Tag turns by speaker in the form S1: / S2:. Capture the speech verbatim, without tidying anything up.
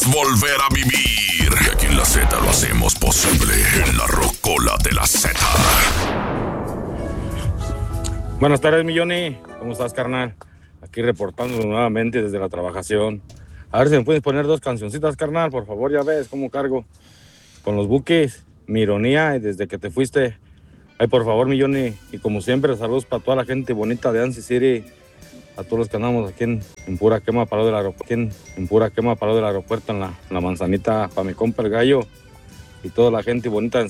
S1: Volver a vivir. Y aquí en la Z lo hacemos posible. En la rocola de la Z.
S2: Buenas tardes, mi Johnny. ¿Cómo estás, carnal? Aquí reportando nuevamente desde la trabajación. A ver si me puedes poner dos cancioncitas, carnal. Por favor, ya ves cómo cargo con los buques. Mi ironía, y desde que te fuiste. Ay, por favor, mi Johnny. Y como siempre, saludos para toda la gente bonita de Ansi City. A todos los que andamos aquí en, en pura quema parado del aeropuerto, en, en pura quema parado del aeropuerto, en la, en la manzanita, para mi compa el gallo y toda la gente bonita.